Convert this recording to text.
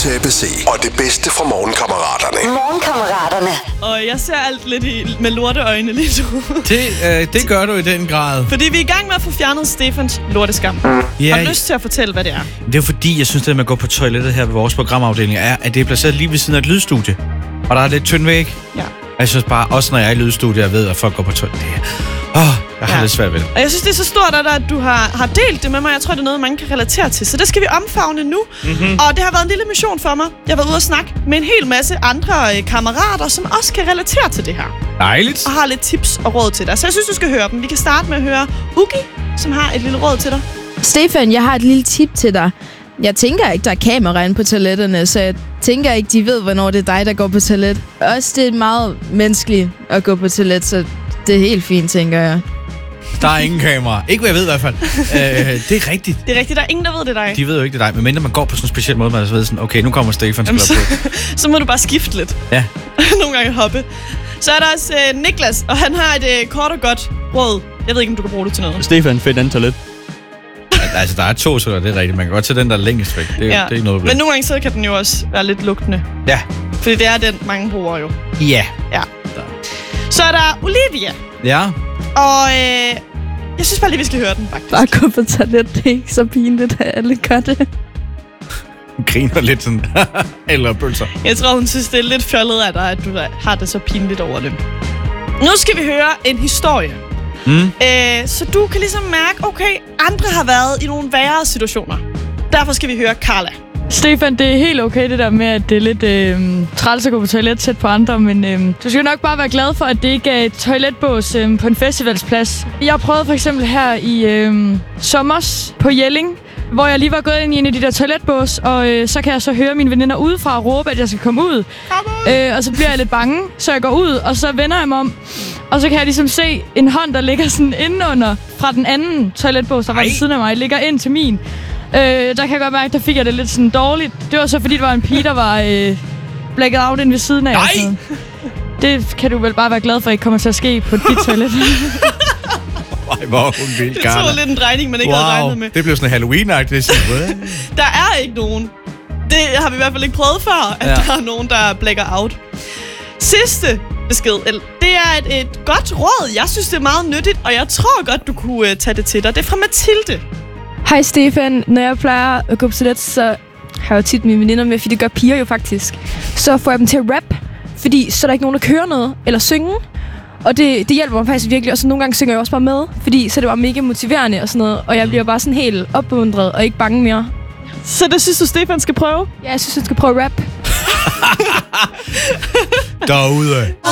til ABC og det bedste fra Morgenkammeraterne. Morgenkammeraterne. Og jeg ser alt lidt med lorteøjne lige nu. Det gør du i den grad. Fordi vi er i gang med at få fjernet Stefans lorteskam. Ja, Har du lyst til at fortælle, hvad det er? det er fordi, jeg synes, det med at gå på toilettet her ved vores programafdeling, er, at det er placeret lige ved siden af et lydstudie. Og der er lidt tynd væg. Ja. Jeg synes bare, også når jeg er i lydstudiet, jeg ved, at folk går på toilettet. Jeg har lidt svært ved det. Og jeg synes, det er så stort, at du har delt det med mig. Jeg tror, det er noget, mange kan relatere til. Så det skal vi omfavne nu. Mm-hmm. Og det har været en lille mission for mig. Jeg har været ude og snakke med en hel masse andre kammerater, som også kan relatere til det her. Dejligt. Og har lidt tips og råd til dig. Så jeg synes, du skal høre dem. Vi kan starte med at høre Ugi, som har et lille råd til dig. Stefan, jeg har et lille tip til dig. Jeg tænker ikke, der er kamera inde på toiletterne, så jeg tænker ikke, de ved, hvornår det er dig, der går på toilet. Også det er meget menneskeligt at gå på toilet, så det er helt fint, tænker jeg. Der er ingen kamera. Ikke hvad jeg ved i hvert fald. Det er rigtigt. Det er rigtigt, der er ingen, der ved, det er dig. De ved jo ikke, det er dig. Men mindre man går på sådan en speciel måde, man så ved sådan, okay, nu kommer Stefan på. Så må du bare skifte lidt. Ja. Nogle gange hoppe. Så er der også Niklas, og han har et kort og godt råd. Jeg ved ikke, om du kan bruge det til noget. Stefan, fedt andet toilet. Altså, der er 2 så det er rigtigt. Man kan godt tage den, der er længst væk. Det er ikke noget problem. Men nogle gange så kan den jo også være lidt lugtende. Ja. Fordi det er den, mange bruger jo. Ja. Så er der Olivia. Ja. Og jeg synes bare lige, vi skal høre den, faktisk. Bare gå på toilet, det er ikke så pinligt, at alle gør det. Hun griner lidt sådan. Eller pølser. Jeg tror, hun synes, det er lidt fjollet af dig, at du har det så pinligt over det. Nu skal vi høre en historie. Så du kan ligesom mærke, okay, andre har været i nogle værre situationer. Derfor skal vi høre Carla. Stefan, det er helt okay det der med, at det er lidt træls at gå på toilet tæt på andre, men du skal nok bare være glad for, at det ikke er et toiletbås på en festivalsplads. Jeg prøvede for eksempel her i sommers på Jelling, hvor jeg lige var gået ind i en af de der toiletbås, og så kan jeg så høre mine veninder udefra råbe, at jeg skal komme ud. Og så bliver jeg lidt bange, så jeg går ud, og så vender jeg mig om. Og så kan jeg ligesom se en hånd, der ligger sådan indenunder fra den anden toiletbås, der var ved siden af mig, ligger ind til min. Der kan jeg godt mærke, der fik jeg det lidt sådan dårligt. Det var så, fordi det var en pige, der var blækket out ind ved siden af. Det kan du vel bare være glad for, ikke kommer til at ske på dit toilet. Ej, hvor hun vildt, Det tog lidt en drejning, man ikke havde regnet med. Det blev sådan Halloween-agtigt. Der er ikke nogen. Det har vi i hvert fald ikke prøvet før, at der er nogen, der blækker out. Sidste besked, det er et godt råd. Jeg synes, det er meget nyttigt, og jeg tror godt, du kunne tage det til dig. Det er fra Mathilde. Hej Stefan, når jeg plejer at gå på toilet, så har jeg jo tit mine veninder med, fordi det gør piger jo faktisk. Så får jeg dem til at rap, fordi så er der ikke nogen, der kører noget eller synge. Og det hjælper mig faktisk virkelig, og så nogle gange synger jeg også bare med, fordi så er det bare mega motiverende og sådan noget. Og jeg bliver bare sådan helt opmuntret og ikke bange mere. Så det synes du, Stefan skal prøve? Ja, jeg synes, han skal prøve at rap. Derude.